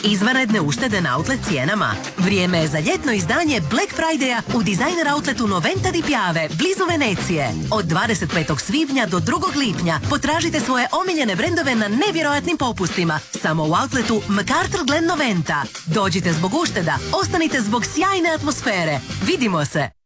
Izvanredne uštede na outlet cijenama? Vrijeme je za ljetno izdanje Black Friday-a u Designer Outletu Noventa di Piave, blizu Venecije. Od 25. svibnja do 2. lipnja potražite svoje omiljene brendove na nevjerojatnim popustima. Samo u outletu MacArthur Glen Noventa. Dođite zbog ušteda, ostanite zbog sjajne atmosfere. Vidimo se!